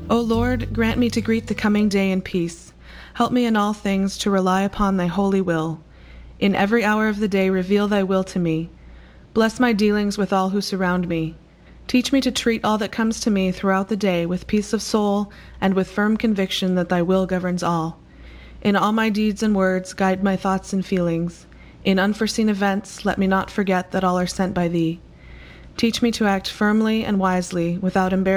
O Lord, grant me to greet the coming day in peace. Help me in all things to rely upon thy holy will. In every hour of the day reveal thy will to me. Bless my dealings with all who surround me. Teach me to treat all that comes to me throughout the day with peace of soul and with firm conviction that thy will governs all. In all my deeds and words, guide my thoughts and feelings. In unforeseen events, let me not forget that all are sent by thee. Teach me to act firmly and wisely, without embarrassment